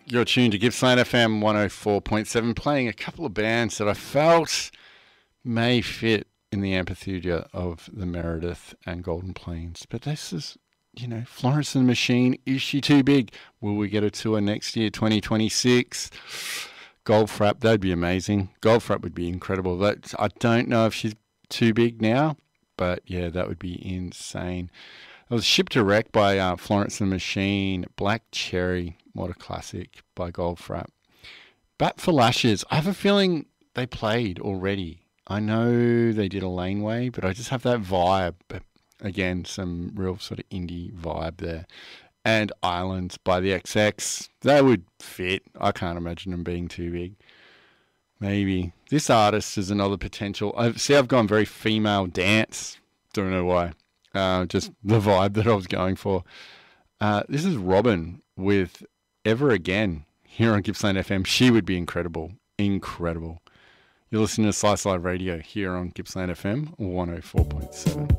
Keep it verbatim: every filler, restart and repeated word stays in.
You're tuned to Gippsland F M one oh four point seven, playing a couple of bands that I felt may fit in the amphitheatre of the Meredith and Golden Plains. But this is, you know, Florence and the Machine. Is she too big? Will we get a tour next year, twenty twenty-six? Goldfrapp, that'd be amazing. Goldfrapp would be incredible. But I don't know if she's too big now, but yeah, that would be insane. It was Ship to Wreck by uh, Florence and the Machine. Black Cherry, what a classic by Goldfrapp. Bat for Lashes, I have a feeling they played already. I know they did a laneway, but I just have that vibe. But again, some real sort of indie vibe there. And Islands by the X X, they would fit. I can't imagine them being too big. Maybe. This artist is another potential. I see I've gone very female dance. Don't know why. Uh, just the vibe that I was going for. Uh, this is Robin with Ever Again here on Gippsland F M. She would be incredible. Incredible. You're listening to Slice Live Radio here on Gippsland F M one oh four point seven.